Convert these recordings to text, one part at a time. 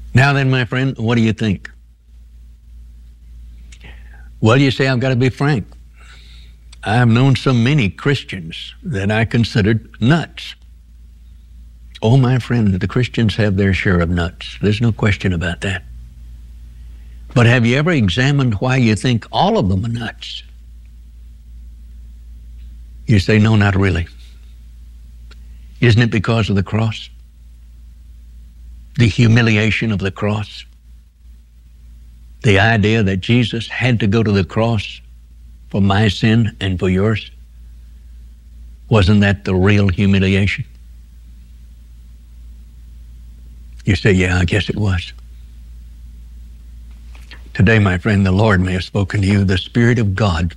Now then, my friend, what do you think? Well, you say, I've got to be frank. I've known so many Christians that I considered nuts. Oh, my friend, the Christians have their share of nuts. There's no question about that. But have you ever examined why you think all of them are nuts? You say, no, not really. Isn't it because of the cross? The humiliation of the cross? The idea that Jesus had to go to the cross for my sin and for yours? Wasn't that the real humiliation? You say, yeah, I guess it was. Today, my friend, the Lord may have spoken to you. The Spirit of God.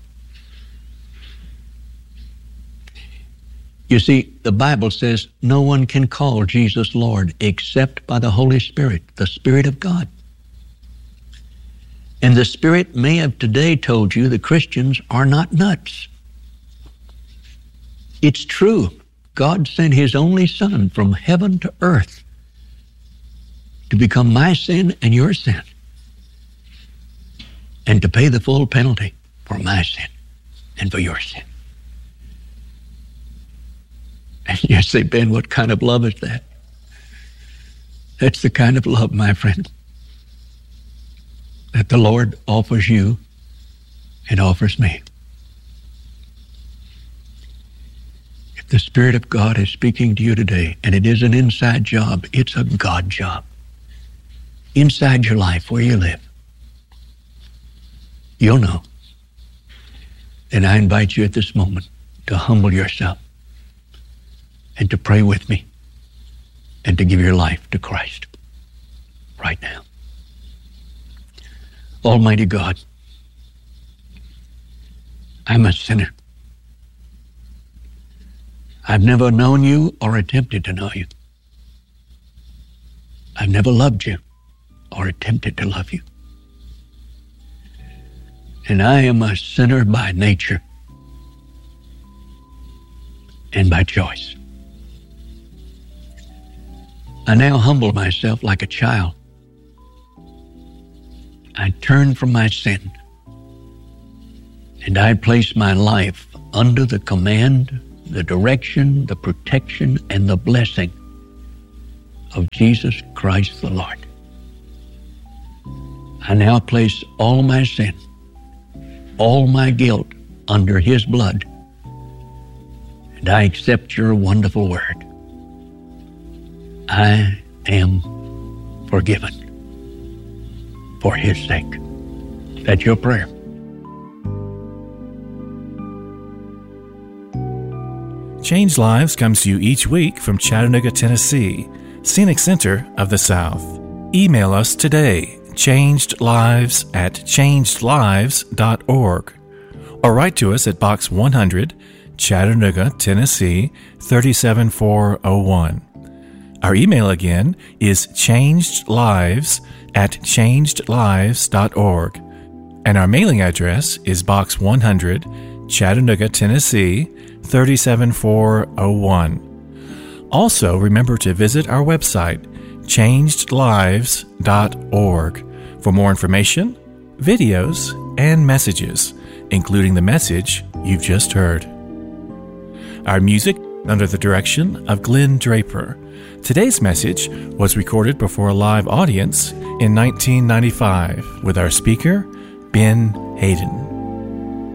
You see, the Bible says no one can call Jesus Lord except by the Holy Spirit, the Spirit of God. And the Spirit may have today told you the Christians are not nuts. It's true. God sent His only Son from heaven to earth to become my sin and your sin, and to pay the full penalty for my sin and for your sin. And you say, Ben, what kind of love is that? That's the kind of love, my friend, that the Lord offers you and offers me. If the Spirit of God is speaking to you today, and it is an inside job, it's a God job. Inside your life, where you live, you'll know. And I invite you at this moment to humble yourself and to pray with me and to give your life to Christ right now. Almighty God, I'm a sinner. I've never known you or attempted to know you. I've never loved you or attempted to love you. And I am a sinner by nature and by choice. I now humble myself like a child. I turn from my sin, and I place my life under the command, the direction, the protection, and the blessing of Jesus Christ the Lord. I now place all my sin, all my guilt under His blood, and I accept your wonderful word. I am forgiven for His sake. That's your prayer. Changed Lives comes to you each week from Chattanooga, Tennessee, Scenic Center of the South. Email us today, changedlives@changedlives.org, or write to us at Box 100, Chattanooga, Tennessee, 37401. Our email again is changedlives@changedlives.org, and our mailing address is Box 100, Chattanooga, Tennessee, 37401. Also, remember to visit our website, changedlives.org, for more information, videos, and messages, including the message you've just heard. Our music under the direction of Glenn Draper. Today's message was recorded before a live audience in 1995 with our speaker, Ben Hayden.